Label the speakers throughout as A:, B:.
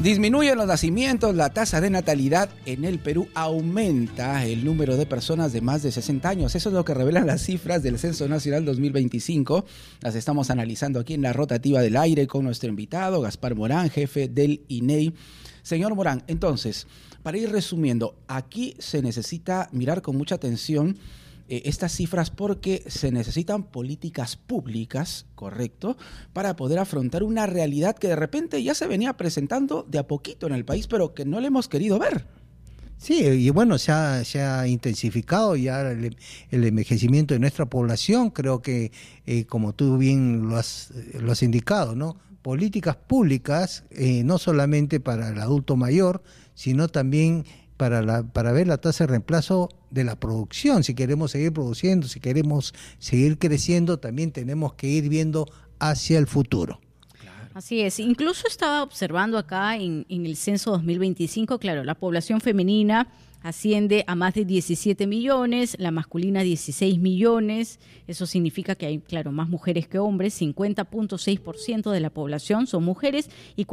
A: Disminuyen los nacimientos, la tasa de natalidad en el Perú aumenta el número de personas de más de 60 años. Eso es lo que revelan las cifras del Censo Nacional 2025. Las estamos analizando aquí en la rotativa del aire con nuestro invitado, Gaspar Morán, jefe del INEI. Señor Morán, entonces, para ir resumiendo, aquí se necesita mirar con mucha atención estas cifras porque se necesitan políticas públicas, correcto, para poder afrontar una realidad que de repente ya se venía presentando de a poquito en el país, pero que no le hemos querido ver.
B: Sí, y bueno, se ha intensificado ya el envejecimiento de nuestra población. Creo que, como tú bien lo has indicado, ¿no? Políticas públicas, no solamente para el adulto mayor, sino también para ver la tasa de reemplazo de la producción. Si queremos seguir produciendo, si queremos seguir creciendo, también tenemos que ir viendo hacia el futuro.
C: Así es. Incluso estaba observando acá en el censo 2025, claro, la población femenina asciende a más de 17 millones, la masculina 16 millones. Eso significa que hay, claro, más mujeres que hombres. 50.6% de la población son mujeres y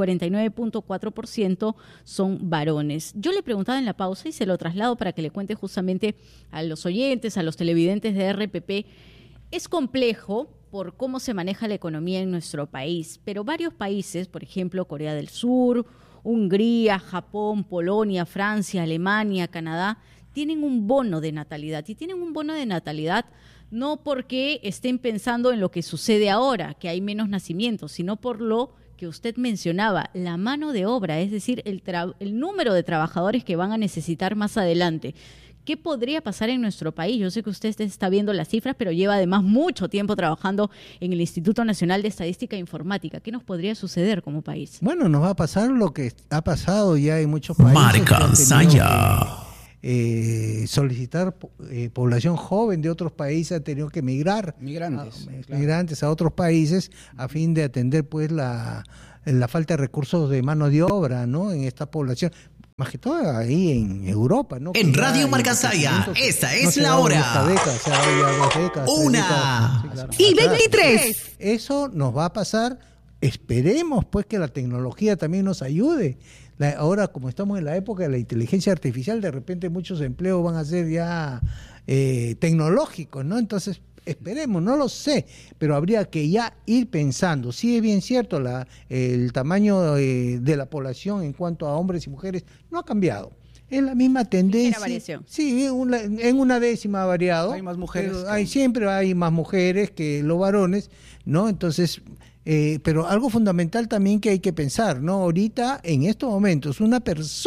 C: 49.4% son varones. Yo le preguntaba en la pausa y se lo traslado para que le cuente justamente a los oyentes, a los televidentes de RPP. Es complejo por cómo se maneja la economía en nuestro país, pero varios países, por ejemplo, Corea del Sur, Hungría, Japón, Polonia, Francia, Alemania, Canadá, tienen un bono de natalidad. Y tienen un bono de natalidad no porque estén pensando en lo que sucede ahora, que hay menos nacimientos, sino por lo que usted mencionaba, la mano de obra, es decir, el número de trabajadores que van a necesitar más adelante. ¿Qué podría pasar en nuestro país? Yo sé que usted está viendo las cifras, pero lleva además mucho tiempo trabajando en el Instituto Nacional de Estadística e Informática. ¿Qué nos podría suceder como país?
B: Bueno, nos va a pasar lo que ha pasado ya en muchos países.
D: Marca Saya.
B: Solicitar población joven de otros países, ha tenido que migrantes a otros países a fin de atender pues la falta de recursos de mano de obra, ¿no? En esta población. Más que todo ahí en Europa, ¿no?
D: En Radio Marca Saya, esta es la hora.
B: Y 23. Eso nos va a pasar. Esperemos pues que la tecnología también nos ayude. Ahora, como estamos en la época de la inteligencia artificial, de repente muchos empleos van a ser ya tecnológicos, ¿no? Entonces, esperemos, no lo sé, pero habría que ya ir pensando. Sí, es bien cierto, el tamaño de la población en cuanto a hombres y mujeres no ha cambiado. Es la misma tendencia.
C: Variación.
B: Sí, en una décima ha variado.
A: Hay más mujeres.
B: Siempre hay más mujeres que los varones, ¿no? Entonces, pero algo fundamental también que hay que pensar, ¿no? Ahorita, en estos momentos, un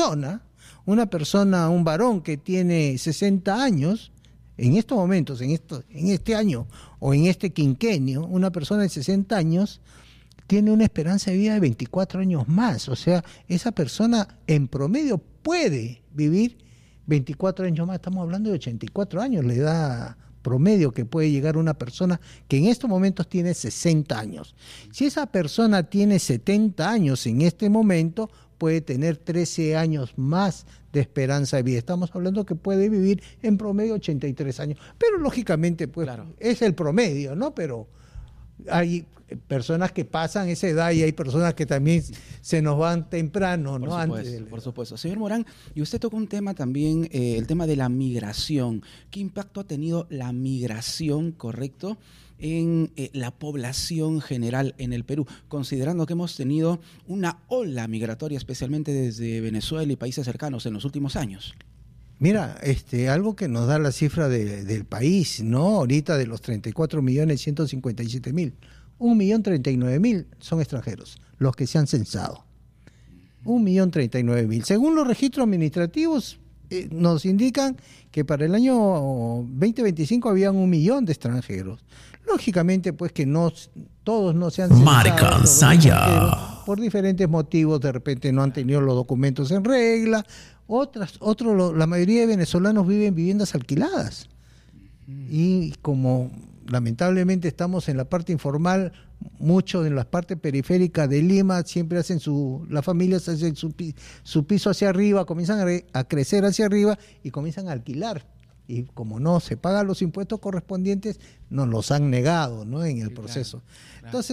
B: varón que tiene 60 años, en estos momentos, en este año o en este quinquenio, una persona de 60 años tiene una esperanza de vida de 24 años más. O sea, esa persona en promedio puede vivir 24 años más. Estamos hablando de 84 años, la edad promedio que puede llegar una persona que en estos momentos tiene 60 años. Si esa persona tiene 70 años en este momento, puede tener 13 años más de esperanza de vida. Estamos hablando que puede vivir en promedio 83 años. Pero lógicamente, pues, claro, es el promedio, ¿no? Pero hay personas que pasan esa edad y hay personas que también se nos van temprano, ¿no?
A: Por supuesto. Señor Morán, y usted tocó un tema también, el tema de la migración. ¿Qué impacto ha tenido la migración, correcto, en la población general en el Perú, considerando que hemos tenido una ola migratoria, especialmente desde Venezuela y países cercanos en los últimos años?
B: Mira, algo que nos da la cifra del país, ¿no? Ahorita de los 34.157.000, 1.039.000 son extranjeros, los que se han censado. 1.039.000. Según los registros administrativos, nos indican que para el año 2025 habían 1 millón de extranjeros. Lógicamente, pues que todos no se han censado.
D: Marca Saya.
B: Por diferentes motivos, de repente no han tenido los documentos en regla. La mayoría de venezolanos viven en viviendas alquiladas. Y como lamentablemente estamos en la parte informal, mucho en la parte periférica de Lima, siempre las familias hacen su piso hacia arriba, comienzan a crecer hacia arriba y comienzan a alquilar. Y como no se pagan los impuestos correspondientes, nos los han negado, ¿no? En el proceso. Claro. Entonces,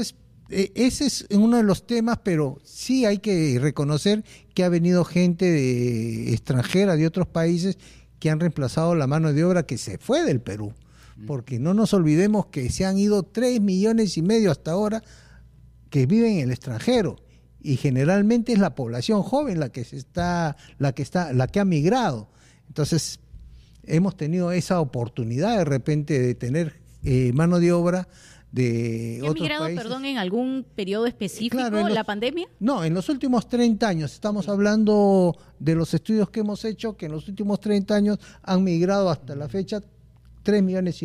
B: ese es uno de los temas, pero sí hay que reconocer que ha venido gente extranjera de otros países que han reemplazado la mano de obra que se fue del Perú. Porque no nos olvidemos que se han ido 3,5 millones hasta ahora que viven en el extranjero. Y generalmente es la población joven la que ha migrado. Entonces, hemos tenido esa oportunidad de repente de tener mano de obra de otros
C: migrado,
B: países.
C: perdón, en algún periodo específico, la pandemia?
B: No, en los últimos 30 años. Estamos hablando de los estudios que hemos hecho, que en los últimos 30 años han migrado hasta la fecha 3,5 millones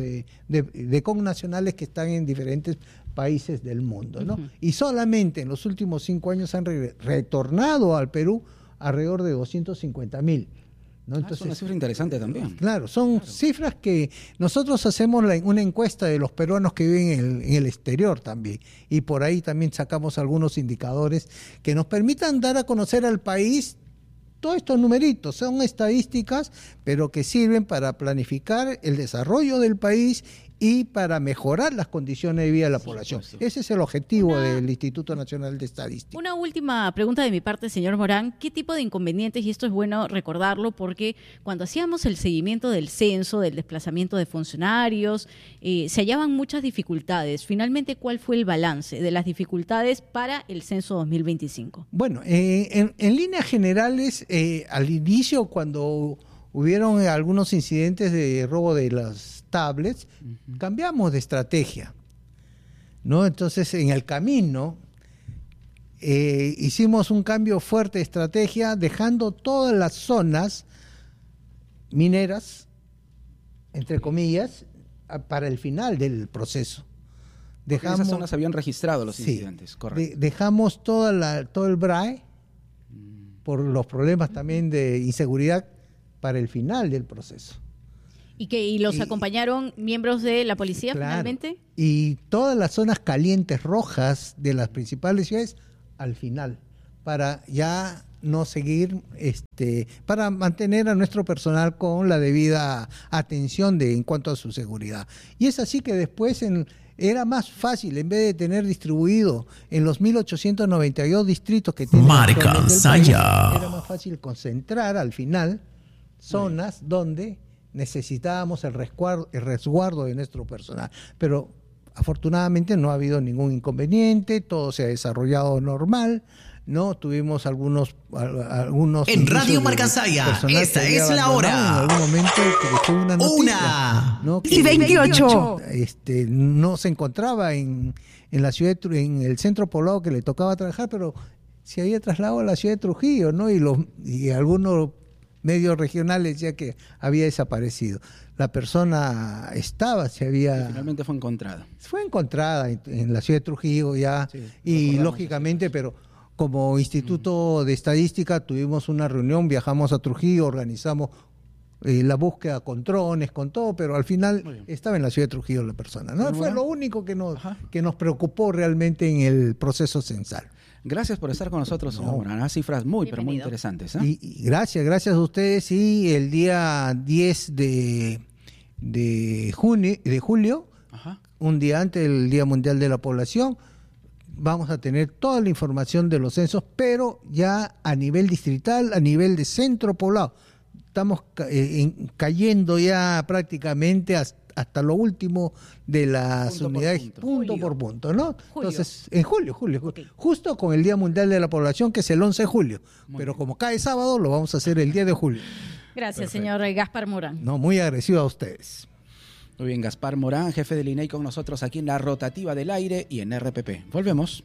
B: de connacionales que están en diferentes países del mundo, ¿no? Y solamente en los últimos 5 años han retornado al Perú alrededor de 250,000. ¿no?
A: Entonces, es una cifra interesante también.
B: Claro, son cifras que nosotros hacemos una encuesta de los peruanos que viven en el exterior también, y por ahí también sacamos algunos indicadores que nos permitan dar a conocer al país. Todos estos numeritos son estadísticas, pero que sirven para planificar el desarrollo del país y para mejorar las condiciones de vida de la población. Ese es el objetivo del Instituto Nacional de Estadística.
C: Una última pregunta de mi parte, señor Morán. ¿Qué tipo de inconvenientes, y esto es bueno recordarlo, porque cuando hacíamos el seguimiento del censo, del desplazamiento de funcionarios, se hallaban muchas dificultades? Finalmente, ¿cuál fue el balance de las dificultades para el censo 2025?
B: Bueno, en líneas generales, al inicio, cuando hubieron algunos incidentes de robo de las tablets, cambiamos de estrategia, ¿no? Entonces, en el camino hicimos un cambio fuerte de estrategia, dejando todas las zonas mineras, entre comillas, para el final del proceso.
A: En esas zonas habían registrado los incidentes, correcto.
B: Dejamos todo el BRAE, por los problemas también de inseguridad, para el final del proceso.
C: ¿Y los acompañaron miembros de la policía, claro, finalmente?
B: Y todas las zonas calientes rojas de las principales ciudades al final, para ya no seguir, para mantener a nuestro personal con la debida atención en cuanto a su seguridad. Y es así que después era más fácil, en vez de tener distribuido en los 1.892 distritos que tiene
D: Marca Saya,
B: era más fácil concentrar al final zonas donde necesitábamos el resguardo de nuestro personal. Pero afortunadamente no ha habido ningún inconveniente, todo se ha desarrollado normal, ¿no? Tuvimos algunos
D: en Radio Marca Saya, esta es la hora.
B: En algún momento que una noticia, ¿no?
D: Y 28.
B: No se encontraba en la ciudad, en el centro poblado que le tocaba trabajar, pero se había trasladado a la ciudad de Trujillo, ¿no? Y algunos medios regionales ya que había desaparecido. La persona
A: finalmente fue encontrada.
B: Fue encontrada en la ciudad de Trujillo ya, y lógicamente, pero como Instituto de Estadística tuvimos una reunión, viajamos a Trujillo, organizamos la búsqueda con drones, con todo, pero al final estaba en la ciudad de Trujillo la persona, ¿no? Fue lo único que nos preocupó realmente en el proceso censal.
A: Gracias por estar con nosotros, señor Morán. Cifras pero muy interesantes.
B: Y gracias a ustedes. Y el día 10 de julio, un día antes del Día Mundial de la Población, vamos a tener toda la información de los censos, pero ya a nivel distrital, a nivel de centro poblado. Estamos cayendo ya prácticamente hasta lo último de las unidades, punto por punto, ¿no? Entonces, en julio, justo con el Día Mundial de la Población, que es el 11 de julio. Pero como cae sábado, lo vamos a hacer el 10 de julio.
C: Gracias, señor Gaspar Morán.
B: No, muy agradecido a ustedes.
A: Muy bien, Gaspar Morán, jefe del INEI, con nosotros aquí en La Rotativa del Aire y en RPP. Volvemos.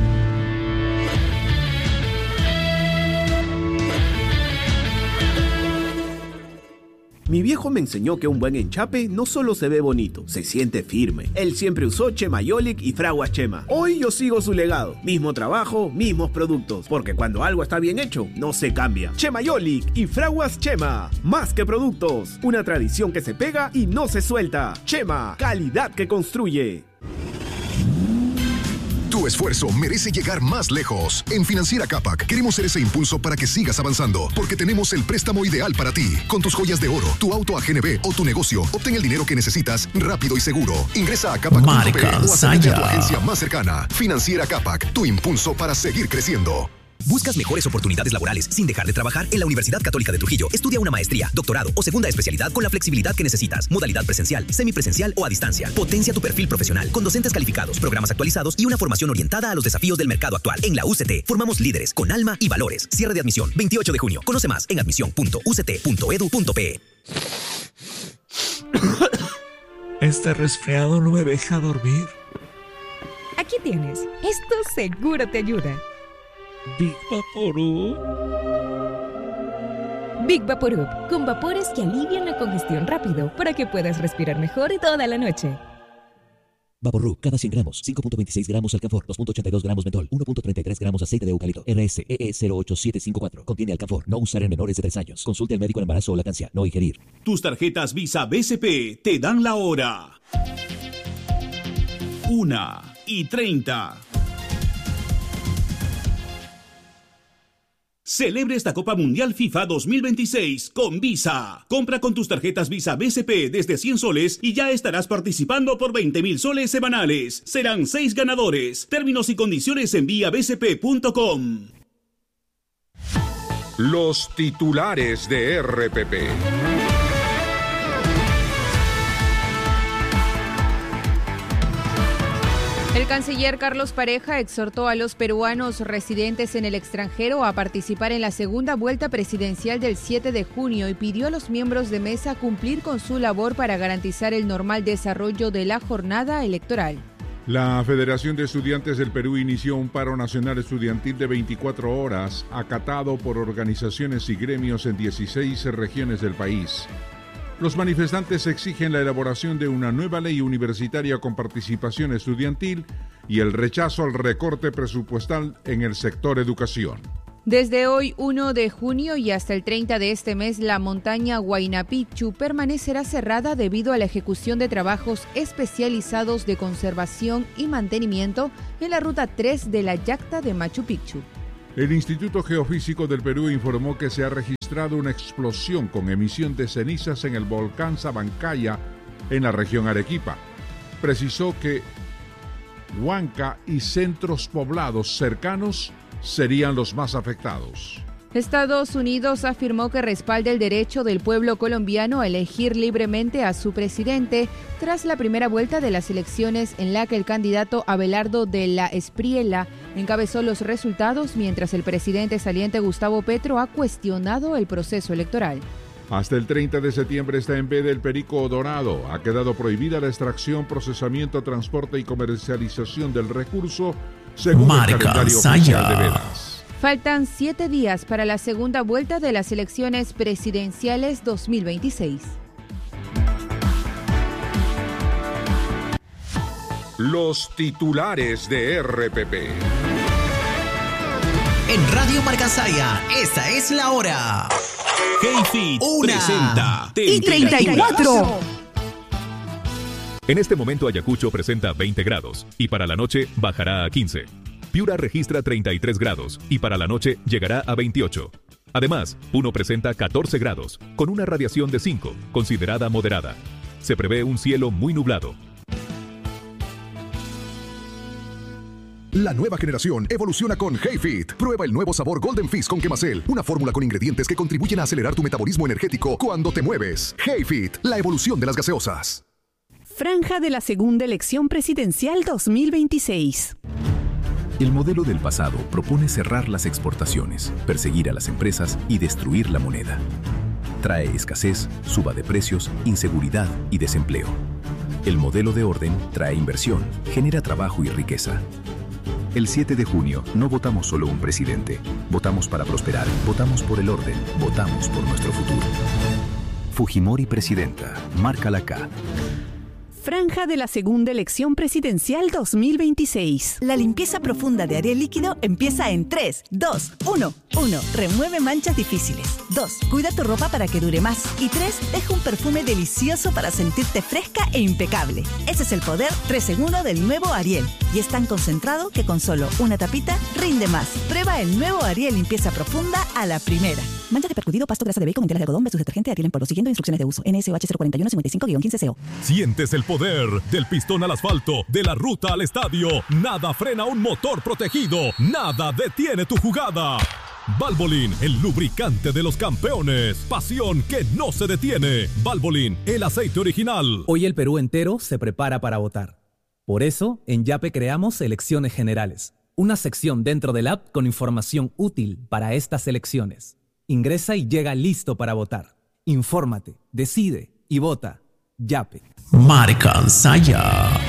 E: Mi viejo me enseñó que un buen enchape no solo se ve bonito, se siente firme. Él siempre usó Chemayolic y Fraguas Chema. Hoy yo sigo su legado. Mismo trabajo, mismos productos. Porque cuando algo está bien hecho, no se cambia. Chemayolic y Fraguas Chema. Más que productos. Una tradición que se pega y no se suelta. Chema, calidad que construye.
F: Tu Tu esfuerzo merece llegar más lejos. En Financiera Capac queremos ser ese impulso para que sigas avanzando, porque tenemos el préstamo ideal para ti. Con tus joyas de oro, tu auto a GNB o tu negocio, obtén el dinero que necesitas rápido y seguro. Ingresa a capac.pe o acércate a tu agencia más cercana. Financiera Capac, tu impulso para seguir creciendo.
G: ¿Buscas mejores oportunidades laborales sin dejar de trabajar? En la Universidad Católica de Trujillo, estudia una maestría, doctorado o segunda especialidad con la flexibilidad que necesitas. Modalidad presencial, semipresencial o a distancia. Potencia tu perfil profesional con docentes calificados, programas actualizados y una formación orientada a los desafíos del mercado actual. En la UCT, formamos líderes con alma y valores. Cierre de admisión, 28 de junio. Conoce más en admisión.uct.edu.pe.
H: Este resfriado no me deja dormir.
I: Aquí tienes. Esto seguro te ayuda.
H: Big Vaporub.
I: Big Vaporub, con vapores que alivian la congestión rápido para que puedas respirar mejor toda la noche.
J: Vaporub, cada 100 gramos, 5.26 gramos alcanfor, 2.82 gramos mentol, 1.33 gramos aceite de eucalipto, RSEE 08754. Contiene alcanfor, no usar en menores de 3 años. Consulte al médico en embarazo o lactancia, no ingerir.
K: Tus tarjetas Visa BCP te dan la hora. 1:30. Celebre esta Copa Mundial FIFA 2026 con Visa. Compra con tus tarjetas Visa BCP desde 100 soles y ya estarás participando por 20.000 soles semanales. Serán 6 ganadores. Términos y condiciones en viabcp.com.
L: Los titulares de RPP.
M: El canciller Carlos Pareja exhortó a los peruanos residentes en el extranjero a participar en la segunda vuelta presidencial del 7 de junio y pidió a los miembros de mesa cumplir con su labor para garantizar el normal desarrollo de la jornada electoral.
L: La Federación de Estudiantes del Perú inició un paro nacional estudiantil de 24 horas, acatado por organizaciones y gremios en 16 regiones del país. Los manifestantes exigen la elaboración de una nueva ley universitaria con participación estudiantil y el rechazo al recorte presupuestal en el sector educación.
M: Desde hoy, 1 de junio y hasta el 30 de este mes, la montaña Huayna Picchu permanecerá cerrada debido a la ejecución de trabajos especializados de conservación y mantenimiento en la ruta 3 de la Yacta de Machu Picchu.
L: El Instituto Geofísico del Perú informó que se ha registrado una explosión con emisión de cenizas en el volcán Sabancaya en la región Arequipa. Precisó que Huanca y centros poblados cercanos serían los más afectados.
M: Estados Unidos afirmó que respalda el derecho del pueblo colombiano a elegir libremente a su presidente tras la primera vuelta de las elecciones en la que el candidato Abelardo de la Espriella encabezó los resultados, mientras el presidente saliente Gustavo Petro ha cuestionado el proceso electoral.
L: Hasta el 30 de septiembre está en veda el perico dorado. Ha quedado prohibida la extracción, procesamiento, transporte y comercialización del recurso según el calendario oficial de vedas.
M: Faltan 7 días para la segunda vuelta de las elecciones presidenciales 2026.
L: Los titulares de RPP.
D: En Radio Marcansaya, esta es la hora.
K: K-Fit presenta
D: 1:34.
N: En este momento Ayacucho presenta 20 grados y para la noche bajará a 15. Piura registra 33 grados y para la noche llegará a 28. Además, Puno presenta 14 grados, con una radiación de 5, considerada moderada. Se prevé un cielo muy nublado.
F: La nueva generación evoluciona con HeyFit. Prueba el nuevo sabor Golden Fizz con Quemacel, una fórmula con ingredientes que contribuyen a acelerar tu metabolismo energético cuando te mueves. HeyFit, la evolución de las gaseosas.
O: Franja de la segunda elección presidencial 2026.
P: El modelo del pasado propone cerrar las exportaciones, perseguir a las empresas y destruir la moneda. Trae escasez, suba de precios, inseguridad y desempleo. El modelo de orden trae inversión, genera trabajo y riqueza. El 7 de junio no votamos solo un presidente, votamos para prosperar, votamos por el orden, votamos por nuestro futuro. Fujimori presidenta, marca la K.
O: Franja de la segunda elección presidencial 2026.
Q: La limpieza profunda de Ariel líquido empieza en 3, 2, 1. 1. Remueve manchas difíciles. 2. Cuida tu ropa para que dure más. Y 3. Deja un perfume delicioso para sentirte fresca e impecable. Ese es el poder 3 en 1 del nuevo Ariel. Y es tan concentrado que con solo una tapita rinde más. Prueba el nuevo Ariel limpieza profunda a la primera. Manchas de percudido, pasto, grasa de bacon, telas de algodón versus detergente Ariel en polvo. Siguiendo instrucciones de uso. NSOH 041-55-15CO.
N: Sientes el poder del pistón al asfalto, de la ruta al estadio. Nada frena un motor protegido. Nada detiene tu jugada. Valvoline, el lubricante de los campeones. Pasión que no se detiene. Valvoline, el aceite original.
R: Hoy el Perú entero se prepara para votar. Por eso, en Yape creamos Elecciones Generales, una sección dentro del app con información útil para estas elecciones. Ingresa y llega listo para votar. Infórmate, decide y vota. Yape.
D: Marcansaya.